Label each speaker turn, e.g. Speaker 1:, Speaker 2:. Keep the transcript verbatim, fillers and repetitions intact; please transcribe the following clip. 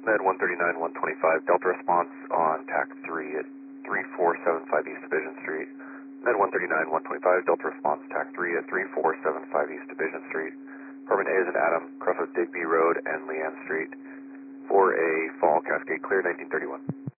Speaker 1: Med one thirty-nine one twenty-five, Delta response on T A C three at three four seven five East Division Street. Med one thirty-nine one twenty-five, Delta response T A C three at three four seven five East Division Street. Permanent A is an Adam, cross of Digby Road and Leanne Street. four A, Fall, Cascade, clear nineteen thirty-one.